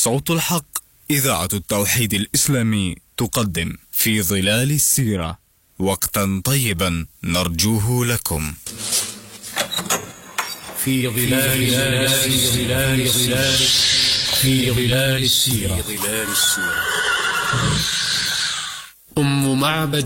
صوت الحق إذاعة التوحيد الإسلامي تقدم في ظلال السيرة وقتا طيبا نرجوه لكم. في ظلال السيرة. أم معبد